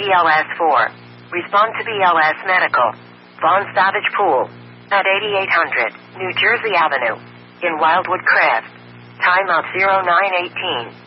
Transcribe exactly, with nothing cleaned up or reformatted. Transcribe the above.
B L S four. Respond to B L S Medical. Vaughn Savage Pool. At eighty-eight hundred New Jersey Avenue. In Wildwood Crest. Time of zero nine eighteen.